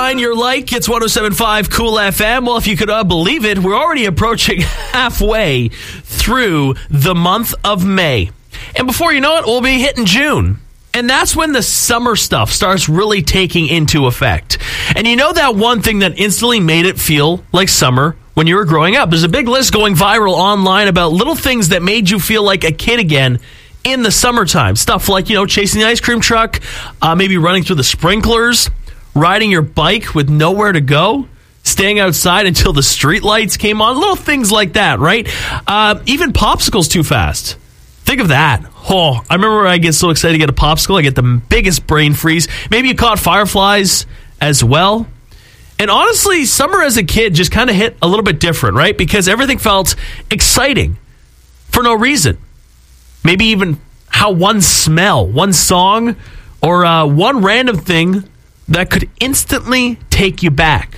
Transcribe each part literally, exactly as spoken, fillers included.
Shine Your Light. It's one oh seven point five Cool F M. Well, if you could uh, believe it, we're already approaching halfway through the month of May. And before you know it, we'll be hitting June. And that's when the summer stuff starts really taking into effect. And you know that one thing that instantly made it feel like summer when you were growing up? There's a big list going viral online about little things that made you feel like a kid again in the summertime. Stuff like, you know, chasing the ice cream truck, uh, maybe running through the sprinklers, riding your bike with nowhere to go, staying outside until the street lights came on, little things like that, right? Uh, even popsicles too fast. Think of that. Oh, I remember I get so excited to get a popsicle. I get the biggest brain freeze. Maybe you caught fireflies as well. And honestly, summer as a kid just kind of hit a little bit different, right? Because everything felt exciting for no reason. Maybe even how one smell, one song, or uh, one random thing that could instantly take you back.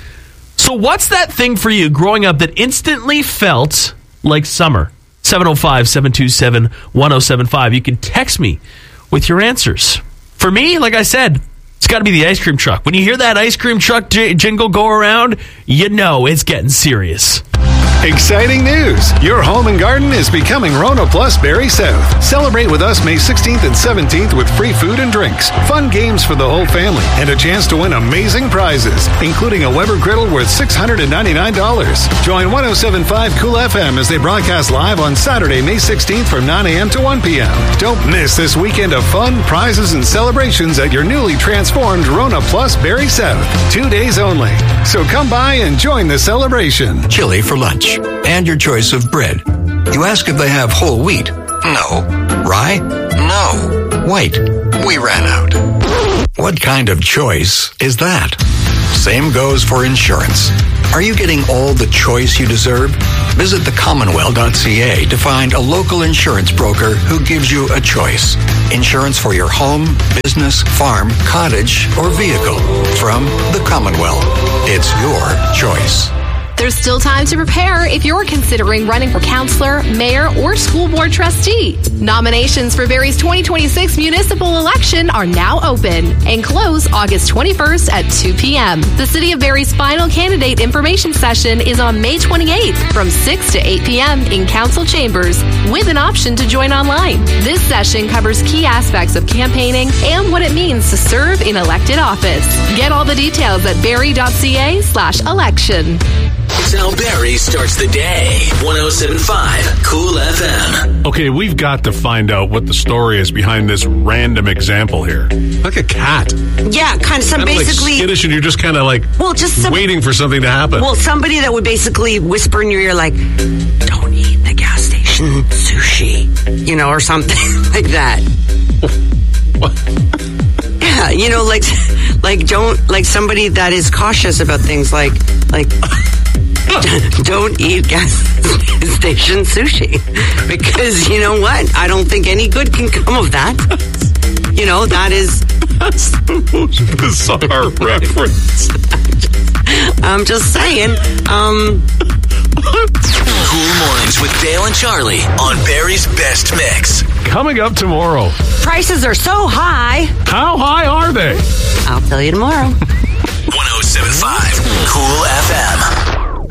So what's that thing for you growing up that instantly felt like summer? seven oh five, seven two seven, one oh seven five. You can text me with your answers. For me, like I said, it's got to be the ice cream truck. When you hear that ice cream truck j- jingle go around, you know it's getting serious. Exciting news! Your home and garden is becoming Rona Plus Berry South. Celebrate with us May sixteenth and seventeenth with free food and drinks, fun games for the whole family, and a chance to win amazing prizes, including a Weber griddle worth six hundred ninety-nine dollars. Join one oh seven point five Cool F M as they broadcast live on Saturday, May sixteenth from nine a.m. to one p.m. Don't miss this weekend of fun, prizes, and celebrations at your newly transformed Rona Plus Berry South. Two days only. So come by and join the celebration. Chili for lunch. And your choice of bread. You ask if they have whole wheat. No. Rye? No. White? We ran out. What kind of choice is that? Same goes for insurance. Are you getting all the choice you deserve? Visit the commonwealth dot c a to find a local insurance broker who gives you a choice. Insurance for your home, business, farm, cottage, or vehicle. From the Commonwealth. It's your choice. There's still time to prepare if you're considering running for counselor, mayor, or school board trustee. Nominations for Barrie's twenty twenty-six municipal election are now open and close August twenty-first at two p.m. The City of Barrie's final candidate information session is on May twenty-eighth from six to eight p.m. in council chambers with an option to join online. This session covers key aspects of campaigning and what it means to serve in elected office. Get all the details at barrie dot c a slash election. It's how Barrie starts the day. one oh seven point five Cool F M. Okay, we've got to find out what the story is behind this random example here. Like a cat. Yeah, kind of some Kind of basically. like skittish, and you're just kind of like well, just some, waiting for something to happen. Well, somebody that would basically whisper in your ear, like, "Don't eat the gas station sushi," you know, or something like that. What? Yeah, you know, like, like don't like somebody that is cautious about things, like, like. Don't eat gas station sushi, because you know what? I don't think any good can come of that. You know, that is That's the most bizarre reference. I'm just saying. Um, Cool Mornings with Dale and Charlie on Barrie's Best Mix. Coming up tomorrow. prices are so high. How high are they? I'll tell you tomorrow. one oh seven point five